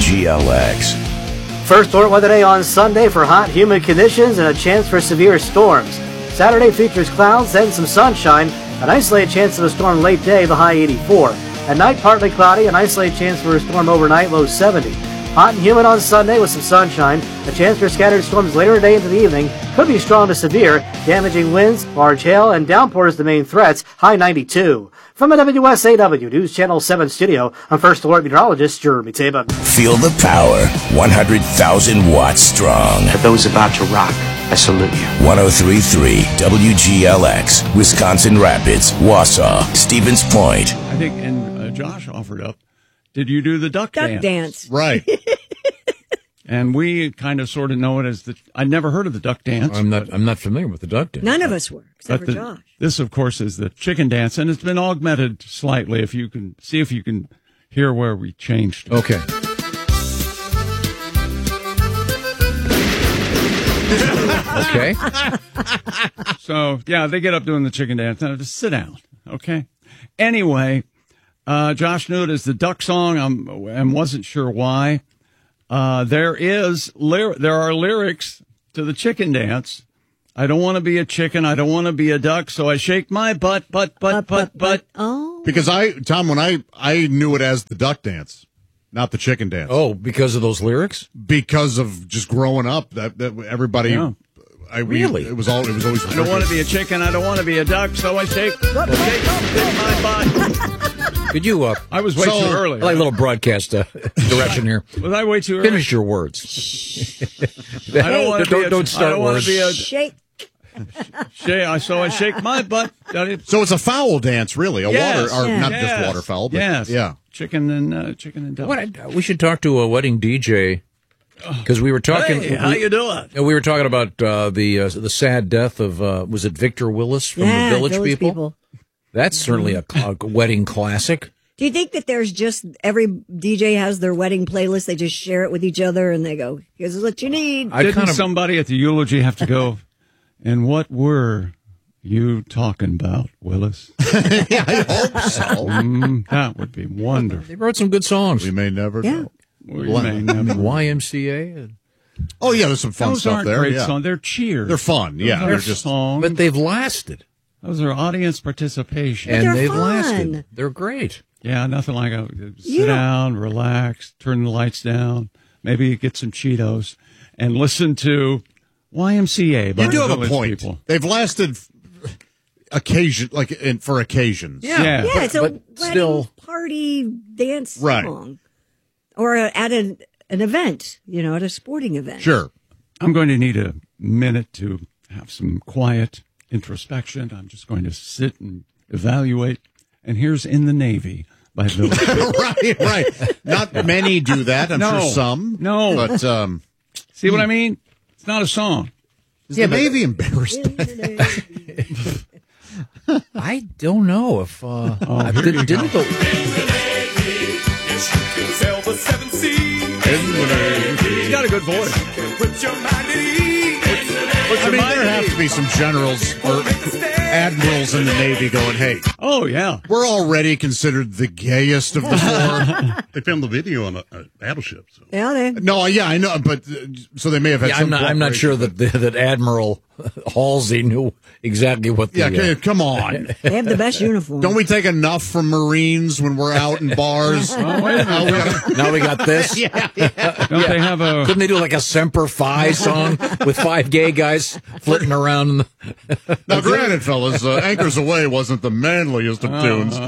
WGLX. First alert weather day on Sunday for hot, humid conditions and a chance for severe storms. Saturday features clouds and some sunshine. An isolated chance of a storm late day, the high 84. At night, partly cloudy, an isolated chance for a storm overnight, low 70. Hot and humid on Sunday with some sunshine. A chance for scattered storms later today into the evening. Could be strong to severe, damaging winds, large hail, and downpours the main threats, high 92. From the WSAW News Channel 7 studio, I'm First Alert meteorologist Jeremy Tabin. Feel the power, 100,000 watts strong. For those about to rock, I salute you. 103.3 WGLX, Wisconsin Rapids, Wausau, Stevens Point. I think, and Josh offered up, did you do the duck dance? Right. And we kind of sort of know it as I'd never heard of the duck dance. I'm not familiar with the duck dance. None of us were, except for Josh. This, of course, is the chicken dance, and it's been augmented slightly. If you can see if you can hear where we changed. Okay. Okay. So, yeah, they get up doing the chicken dance. Now, just sit down, okay? Anyway, Josh knew it as the duck song and wasn't sure why. There are lyrics to the chicken dance. I don't want to be a chicken. I don't want to be a duck. So I shake my butt. Oh. Because Tom, when I knew it as the duck dance, not the chicken dance. Oh, because of those lyrics? Because of just growing up, that everybody. Yeah. Really? It was always. I don't want to be a chicken. I don't want to be a duck. So I shake my butt. Could you? I was way too early. I like a little broadcast direction here. Was I way too early? Finish your words. I don't want to don't start words. Shake. So I shake my butt. So it's a fowl dance, really. Yes. Water, or Yes. not just waterfowl, but yes. yeah. Chicken and duck. We should talk to a wedding DJ because we were talking. Hey, how you doing? We were talking about the sad death of was it Victor Willis from the Village People? That's certainly a wedding classic. Do you think that there's just every DJ has their wedding playlist? They just share it with each other and they go, "Here's what you need." Didn't somebody at the eulogy have to go? And what were you talking about, Willis? Yeah, I hope so. That would be wonderful. They wrote some good songs. We may never know. YMCA. Oh yeah, there's some fun Those stuff aren't there. Great Yeah. songs. They're cheers. They're fun. Yeah, They're they're just songs. But they've lasted. Those are audience participation. And they're they've fun. lasted. They're great. Yeah, nothing like sit down, relax, turn the lights down, maybe get some Cheetos, and listen to YMCA by You do the have a Village point. People. They've lasted for occasions. Yeah. It's a wedding still party dance Right. song. Or at an event, at a sporting event. Sure. I'm going to need a minute to have some quiet introspection. I'm just going to sit and evaluate. And here's In the Navy by Village People. right. Not many do that. I'm sure some. No. But See what I mean? It's not a song. is the Navy embarrassed? I don't know if didn't the He's got a good voice. I mean, there have to be some generals or admirals in the Navy going, hey, Oh, yeah. we're already considered the gayest of the four. They filmed the video on a battleship. So. Yeah, they. No, yeah, I know, but so they may have had some I'm not sure that Admiral Halsey knew exactly what the Yeah, come on. They have the best uniform. Don't we take enough from Marines when we're out in bars? now we got this. Don't they have a... Couldn't they do like a Semper Fi song with 5 gay guys flitting around? Now, granted, fellas, Anchors Away wasn't the manliest of tunes.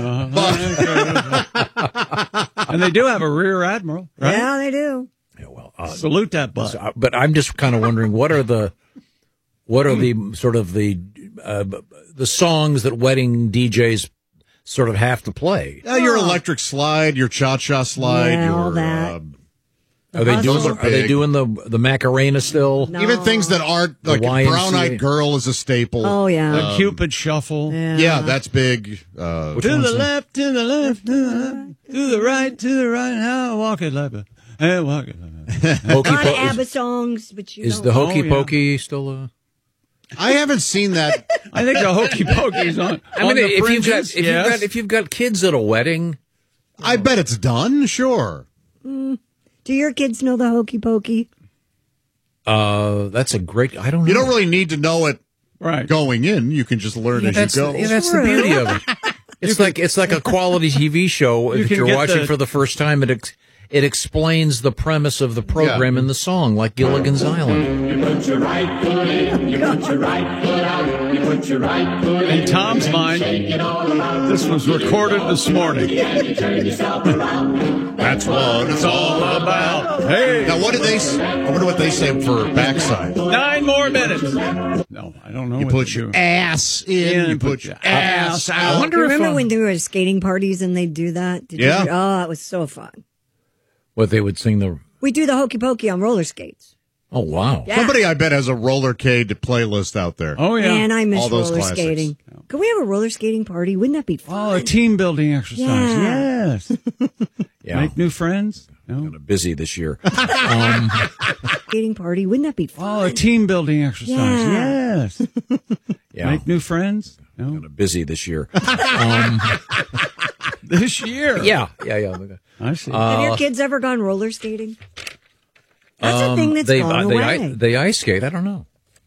And they do have a rear admiral, right? Yeah, they do. Yeah, well, Salute that butt. but I'm just kind of wondering what are the sort of the songs that wedding DJs sort of have to play? Your electric slide, your cha-cha slide, Yeah, all your... that. Are they doing the Macarena still? No. Even things that aren't, like YMCA. Brown Eyed Girl is a staple. Oh, yeah. The Cupid Shuffle. Yeah, that's big. To the left, to the left, to the right, how I walk it like a... Hey, walk it like a... A lot of ABBA songs, but Is the Hokey Pokey still a... I haven't seen that. I think the Hokey Pokey's on. I mean, the if you've got kids at a wedding, I bet it's done, sure. Do Do your kids know the Hokey Pokey? That's a great. I don't know. You don't really need to know it Right. going in. You can just learn as you go. That's the beauty of it. It's like a quality TV show that you're watching for the first time. It explains the premise of the program in the song, like Gilligan's Island. You put your right foot in, you put your right foot out, you put your right foot in. In Tom's mind, this was recorded this morning. That's what it's all about. Hey. Now, what did they? I wonder what they say for backside. 9 more minutes. No, I don't know. You what put to your do. ass in. You put your ass out. I wonder You if remember when there were skating parties and they'd do that? Yeah. Oh, that was so fun. what they would sing the. We do the Hokey Pokey on roller skates. Oh wow! Yeah. Somebody, I bet, has a rollercade playlist out there. Oh, yeah. Man, I miss All those roller classics. skating. Could we have a roller skating party? Wouldn't that be fun? Oh, a team building exercise. Yeah. Yes. Yeah, Make new friends. No. kind of busy this year. Skating party. Wouldn't that be fun? Oh, a team building exercise. Yeah. Yes. Yeah, Make new friends. No. kind of busy this year. This year. Yeah. I see. Have your kids ever gone roller skating? That's a thing that's gone away. They ice skate. I don't know.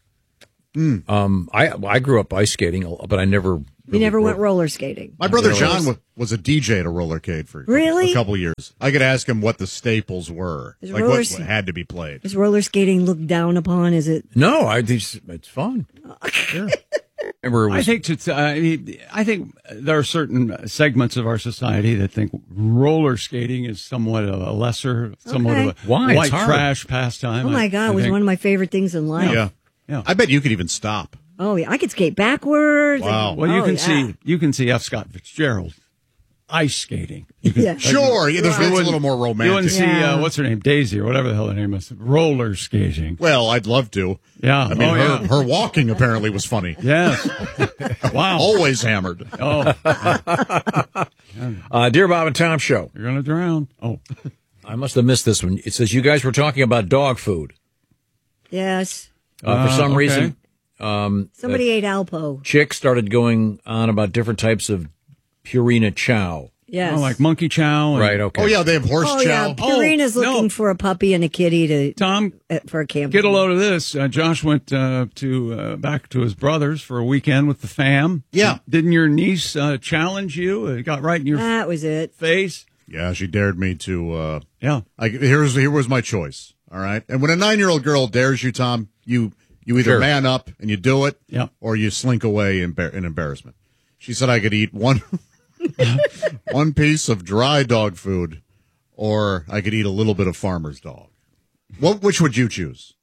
I grew up ice skating, but I never. You never went roller skating. My brother John was a DJ at a rollercade for Really? a couple years. I could ask him what the staples were, Is like roller what s- had to be played. Is roller skating looked down upon? Is it? No, it's fun. Yeah. Remember, it was, I think there are certain segments of our society that think roller skating is somewhat of a lesser, somewhat of a Why? It's white hard. trash pastime. Oh my God! It was one of my favorite things in life. Yeah. I bet you could even stop. Oh yeah, I could skate backwards. Wow. Well, you Oh, can see F. Scott Fitzgerald ice skating. You can, Yeah. Sure, that's a little more romantic. You wouldn't see Yeah. what's her name, Daisy or whatever the hell her name is, roller skating. Well, I'd love to. Yeah. I mean, Oh, yeah. her walking apparently was funny. Yes. Wow. Always hammered. Oh, Dear Bob and Tom show. you're gonna drown. Oh, I must have missed this one. It says you guys were talking about dog food. Yes. For some okay. reason, Somebody ate Alpo. Chick started going on about different types of Purina Chow. Yes. oh, like monkey chow. And, Right, okay. Oh, yeah, they have horse Oh yeah, chow. Purina's looking no. for a puppy and a kitty to Tom, for a camp. get a load of this. Josh went back to his brother's for a weekend with the fam. Yeah. Didn't your niece challenge you? It got right in your That was it. face. Yeah, she dared me to. Yeah. Here was my choice. All right, and when a 9-year-old girl dares you, Tom, you either Sure. man up and you do it, Yeah. or you slink away in embarrassment. She said I could eat one piece of dry dog food, or I could eat a little bit of farmer's dog. Which would you choose?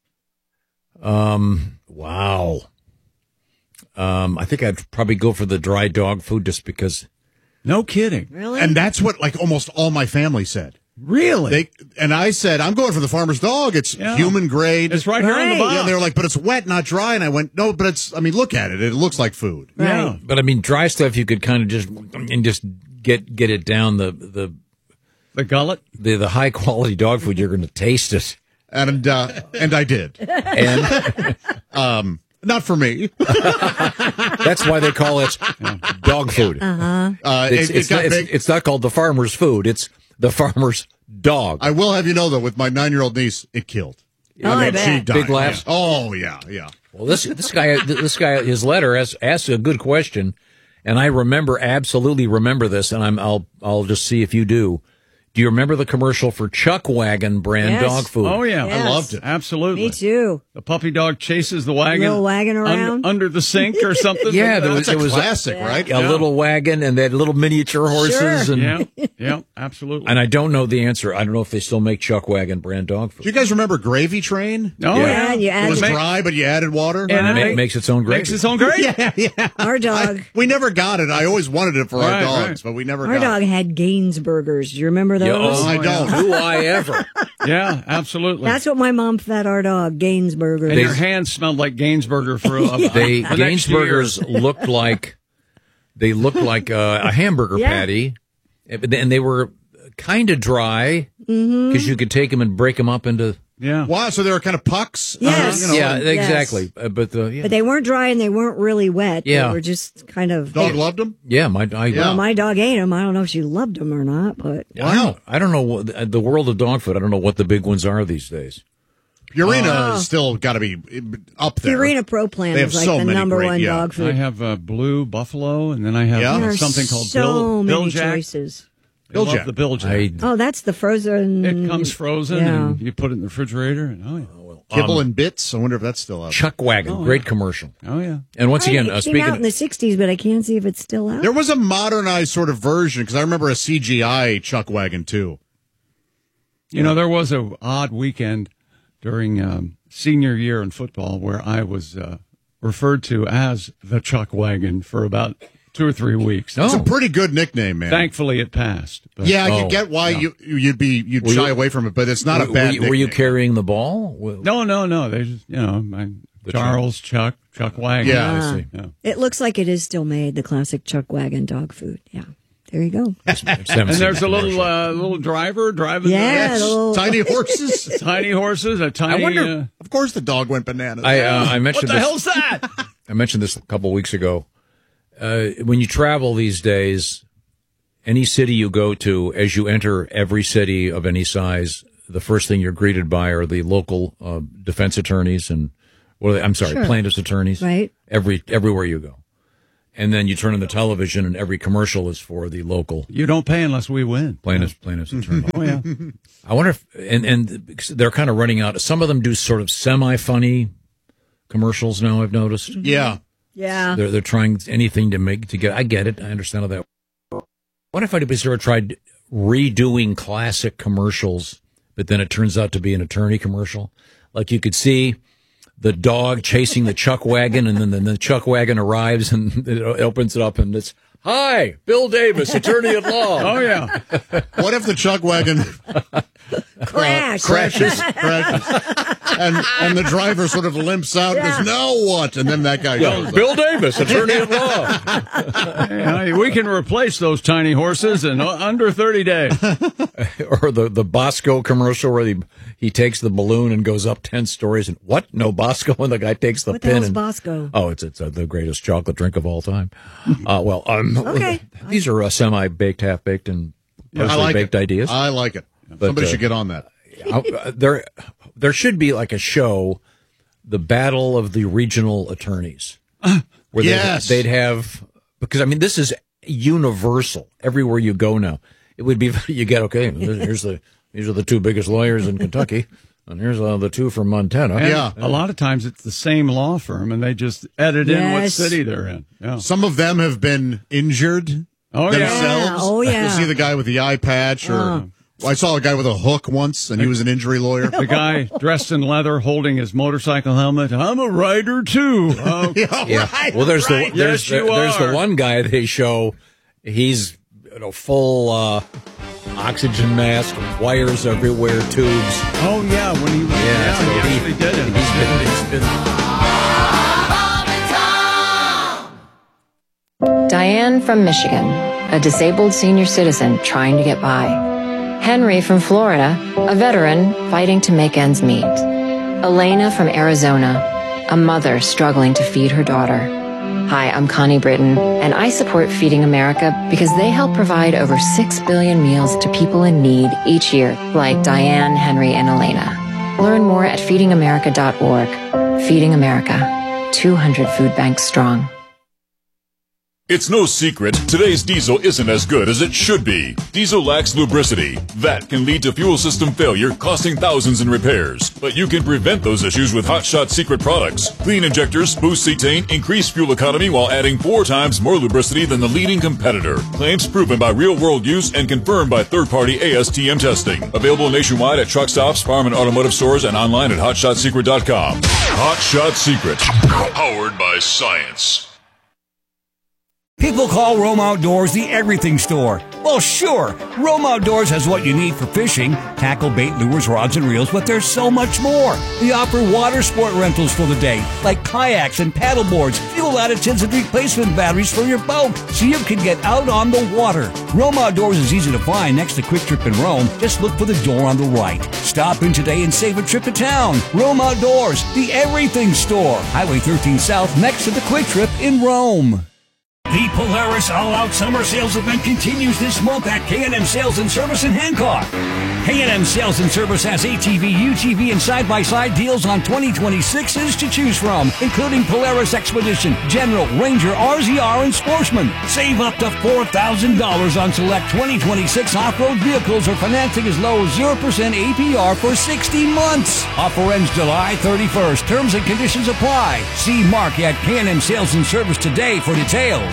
Wow. I think I'd probably go for the dry dog food just because. No kidding. Really? And that's what like almost all my family said. Really? And I said I'm going for the farmer's dog. It's Yeah. human grade. It's right here on the Right. box. Yeah, they were like, but it's wet, not dry. And I went, no, but it's. I mean, look at it. It looks like food. Yeah. But I mean, dry stuff you could kind of just get it down the The gullet? high quality dog food. You're going to taste it, And I did. and Not for me. that's why they call it dog food. It's not called the farmer's food. It's the farmer's dog. I will have you know, though, with my 9-year-old niece, it killed. I bet. She died. Big laughs? Yeah. Oh, yeah. Well, this guy, his letter asks a good question, and I absolutely remember this, and I'll just see if you do. Do you remember the commercial for Chuck Wagon brand Yes. dog food? Oh, yeah. Yes. I loved it. Absolutely. Me too. The puppy dog chases the wagon. Little wagon around? Under the sink or something. Yeah, like there that. was- It's a it was classic, right? A little wagon, and they had little miniature horses, Sure. and Yeah, absolutely. and I don't know the answer. I don't know if they still make Chuck Wagon brand dog Do food. you guys remember Gravy Train? Oh, Yeah, you It add was the- dry, but you added water. And it Makes its own gravy. makes its own gravy. our dog. We never got it. I always wanted it for our Right, dogs, right. but we never Our got dog it. had Gainsburgers. Do you remember those? Yeah, oh, I don't. Do I ever? Yeah, absolutely. That's what my mom fed our dog, Gainsburgers. and your hands smelled like Gainsburger for the next Gainsburgers looked like a hamburger Yeah. patty, and they were kind of dry because you could take them and break them up into Yeah. Wow, so they were kind of pucks? Yes. Yeah, Yes. exactly. But But they weren't dry and they weren't really wet. Yeah. They were just kind of. Dog loved them? Well, my dog ate them. I don't know if she loved them or not, but. I don't know what the world of dog food. I don't know what the big ones are these days. Purina has still got to be up there. Purina Pro Plan They have is like so the many number great- one yeah. dog food. I have Blue Buffalo, and then I have There are something called so Bill many Jack. choices. I love Jack. the Bill Jack. Oh, that's the frozen. It comes frozen, Yeah. and you put it in the refrigerator. And Kibble and Bits. I wonder if that's still out. Chuck Wagon, great commercial. Oh yeah. And once again, It came speaking out in the 60s, but I can't see if it's still out. There was a modernized sort of version because I remember a CGI Chuck Wagon too. You know, there was a odd weekend during senior year in football where I was referred to as the Chuck Wagon for about 2 or 3 weeks. It's a pretty good nickname, man. Thankfully, it passed. But, Yeah, I could get why you'd shy away from it, but it's not a bad. Were you nickname. carrying the ball? No. They just, Charles, Chuck Wagon. Yeah, I see. Yeah. It looks like it is still made, the classic Chuck Wagon dog food. Yeah. There you go. And there's a little driver driving Yeah, the little- tiny horses. tiny horses, a tiny. I wonder. Of course, the dog went bananas. I mentioned what the this. hell's that? I mentioned this a couple weeks ago. When you travel these days, any city you go to, as you enter every city of any size, the first thing you're greeted by are the local defense attorneys and, plaintiffs' attorneys. Right. Everywhere you go. And then you turn on the television and every commercial is for the local. You don't pay unless we win. Plaintiff's attorney. Oh yeah. I wonder if, and they're kind of running out. Some of them do sort of semi-funny commercials now, I've noticed. Yeah. Yeah. They're trying anything to get. I get it. I understand how that. What if I sort of tried redoing classic commercials, but then it turns out to be an attorney commercial? Like you could see the dog chasing the Chuck Wagon, and then the Chuck Wagon arrives and it opens it up, and it's, "Hi, Bill Davis, attorney at law." Oh yeah. What if the Chuck Wagon crashes, and the driver sort of limps out and goes, "Now what?" And then that guy goes, Bill Davis, attorney at law. Hey, we can replace those tiny horses in under 30 days. Or the Bosco commercial where he takes the balloon and goes up 10 stories, and what? No Bosco, and the guy takes the What the pin. hell's And, Bosco? oh, it's the greatest chocolate drink of all time. Okay. These are semi-baked, half-baked, and I partially like baked it. ideas. I like it. But, Somebody should get on that. There should be like a show, the Battle of the Regional Attorneys, where Yes. they'd have, because I mean this is universal everywhere you go now. It would be these are the 2 biggest lawyers in Kentucky, and here's the 2 from Montana. And Yeah. a lot of times it's the same law firm, and they just edit in what Yes. city they're in. Yeah. Some of them have been injured Oh, yeah. themselves. Oh, yeah. You'll see the guy with the eye patch, or I saw a guy with a hook once, and he was an injury lawyer. The guy dressed in leather holding his motorcycle helmet. I'm a rider too. Oh, Yeah. Well, there's Yes, you the are. one guy they show. He's full oxygen mask, wires everywhere, tubes. oh yeah, when he was so he actually did it. He's been Diane from Michigan, a disabled senior citizen trying to get by. Henry from Florida, a veteran fighting to make ends meet. Elena from Arizona, a mother struggling to feed her daughter. Hi, I'm Connie Britton, and I support Feeding America because they help provide over 6 billion meals to people in need each year, like Diane, Henry, and Elena. Learn more at feedingamerica.org. Feeding America, 200 food banks strong. It's no secret, today's diesel isn't as good as it should be. Diesel lacks lubricity. That can lead to fuel system failure, costing thousands in repairs. But you can prevent those issues with Hot Shot Secret products. Clean injectors, boost cetane, increase fuel economy while adding 4 times more lubricity than the leading competitor. Claims proven by real-world use and confirmed by third-party ASTM testing. Available nationwide at truck stops, farm and automotive stores, and online at hotshotsecret.com. Hot Shot Secret. Powered by science. People call Rome Outdoors the everything store. Well, sure, Rome Outdoors has what you need for fishing, tackle, bait, lures, rods, and reels, but there's so much more. They offer water sport rentals for the day, like kayaks and paddle boards, fuel additives, and replacement batteries for your boat, so you can get out on the water. Rome Outdoors is easy to find next to Quick Trip in Rome. Just look for the door on the right. Stop in today and save a trip to town. Rome Outdoors, the everything store. Highway 13 South, next to the Quick Trip in Rome. The Polaris All-Out Summer Sales Event continues this month at K&M Sales and Service in Hancock. K&M Sales and Service has ATV, UTV, and side-by-side deals on 2026s to choose from, including Polaris Expedition, General, Ranger, RZR, and Sportsman. Save up to $4,000 on select 2026 off-road vehicles or financing as low as 0% APR for 60 months. Offer ends July 31st. Terms and conditions apply. See Mark at K&M Sales and Service today for details.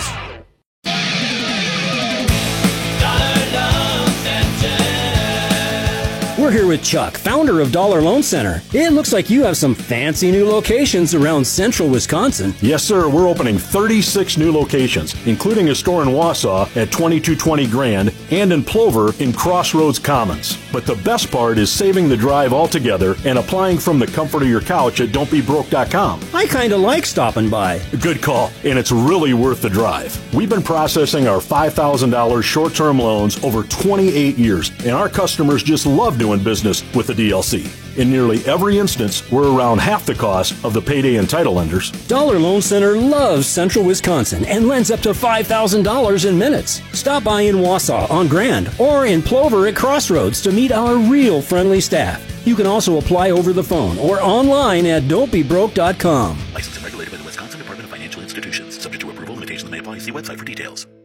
We're here with Chuck, founder of Dollar Loan Center. It looks like you have some fancy new locations around central Wisconsin. Yes, sir. We're opening 36 new locations, including a store in Wausau at 2220 Grand and in Plover in Crossroads Commons. But the best part is saving the drive altogether and applying from the comfort of your couch at don'tbebroke.com. I kind of like stopping by. Good call, and it's really worth the drive. We've been processing our $5,000 short-term loans over 28 years, and our customers just love doing business with the DLC. In nearly every instance, we're around half the cost of the payday and title lenders. Dollar Loan Center loves central Wisconsin and lends up to $5,000 in minutes. Stop by in Wausau on Grand or in Plover at Crossroads to meet our real friendly staff. You can also apply over the phone or online at don'tbebroke.com. Licensed and regulated by the Wisconsin Department of Financial Institutions. Subject to approval, limitations may apply. See website for details.